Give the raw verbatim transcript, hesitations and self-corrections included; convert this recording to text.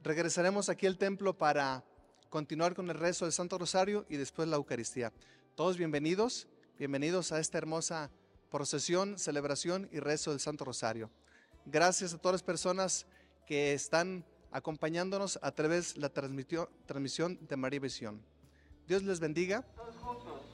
Regresaremos aquí al templo para continuar con el rezo del Santo Rosario y después la Eucaristía. Todos bienvenidos, bienvenidos a esta hermosa procesión, celebración y rezo del Santo Rosario. Gracias a todas las personas que están acompañándonos a través de la transmisión de María Visión. Dios les bendiga. Todos juntos.